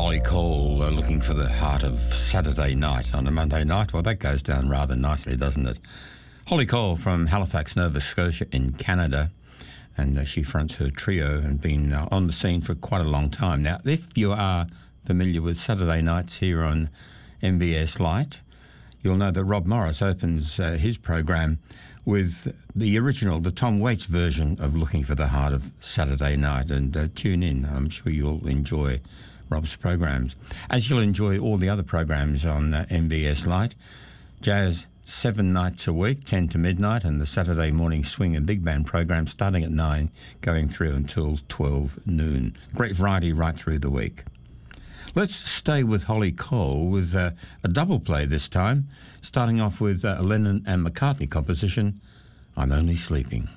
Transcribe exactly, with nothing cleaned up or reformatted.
Holly Cole uh, looking for the heart of Saturday night on a Monday night. Well, that goes down rather nicely, doesn't it? Holly Cole from Halifax, Nova Scotia in Canada, and uh, she fronts her trio and been uh, on the scene for quite a long time. Now, if you are familiar with Saturday nights here on M B S Light, you'll know that Rob Morris opens uh, his program with the original, the Tom Waits version of Looking for the Heart of Saturday Night. And uh, tune in. I'm sure you'll enjoy Rob's programs, as you'll enjoy all the other programs on uh, M B S Light. Jazz seven nights a week, ten to midnight, and the Saturday morning swing and big band program starting at nine, going through until twelve noon. Great variety right through the week. Let's stay with Holly Cole with uh, a double play this time, starting off with uh, a Lennon and McCartney composition, I'm Only Sleeping.